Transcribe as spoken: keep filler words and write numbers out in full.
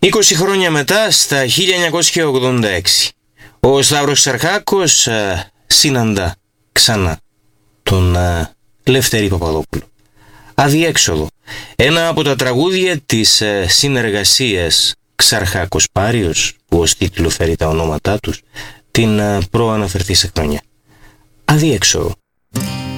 είκοσι χρόνια μετά, στα χίλια εννιακόσια ογδόντα έξι, ο Σταύρος Ξαρχάκος ε, συναντά ξανά τον ε, Λευτέρη Παπαδόπουλο. Αδιέξοδο, ένα από τα τραγούδια της ε, συνεργασίας Ξαρχάκος Πάριος, που ως τίτλο φέρει τα ονόματά τους, την ε, προαναφερθήσα χρονιά. Αδιέξοδο.